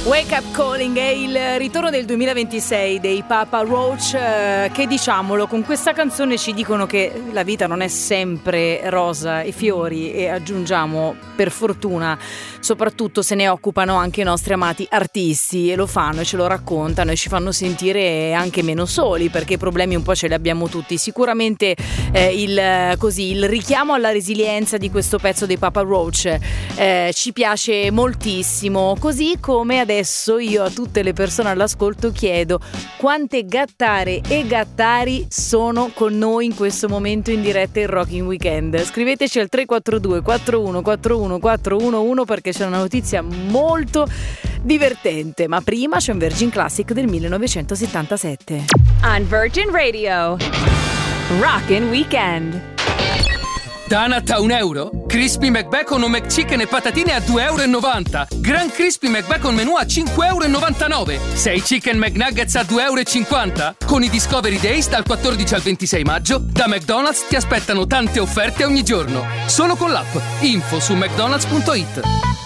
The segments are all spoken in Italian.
Wake Up Calling è il ritorno del 2026 dei Papa Roach, che diciamolo, con questa canzone ci dicono che la vita non è sempre rosa e fiori, e aggiungiamo per fortuna soprattutto se ne occupano anche i nostri amati artisti, e lo fanno e ce lo raccontano e ci fanno sentire anche meno soli, perché i problemi un po' ce li abbiamo tutti. Sicuramente il richiamo alla resilienza di questo pezzo dei Papa Roach ci piace moltissimo, così come adesso io a tutte le persone all'ascolto chiedo quante gattare e gattari sono con noi in questo momento in diretta in Rocking Weekend. Scriveteci al 342 41 41 411 perché c'è una notizia molto divertente, ma prima c'è un Virgin Classic del 1977. On Virgin Radio, Rocking Weekend. Donut a €1? Crispy McBacon o McChicken e patatine a €2,90. Gran Crispy McBacon menù a €5,99. 6 Chicken McNuggets a €2,50. Con i Discovery Days dal 14 al 26 maggio, da McDonald's ti aspettano tante offerte ogni giorno. Solo con l'app. Info su mcdonalds.it.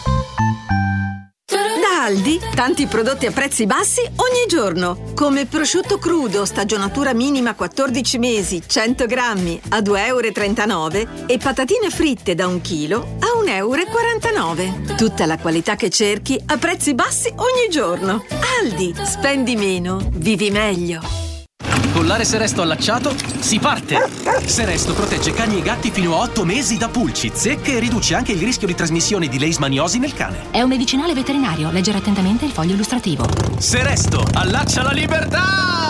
Da Aldi, tanti prodotti a prezzi bassi ogni giorno, come prosciutto crudo, stagionatura minima 14 mesi, 100 grammi a €2,39 e patatine fritte da 1 chilo a €1,49. Tutta la qualità che cerchi a prezzi bassi ogni giorno. Aldi, spendi meno, vivi meglio. Collare Seresto allacciato, si parte! Seresto protegge cani e gatti fino a 8 mesi da pulci, zecche e riduce anche il rischio di trasmissione di leishmaniosi nel cane. È un medicinale veterinario, leggere attentamente il foglio illustrativo. Seresto, allaccia la libertà!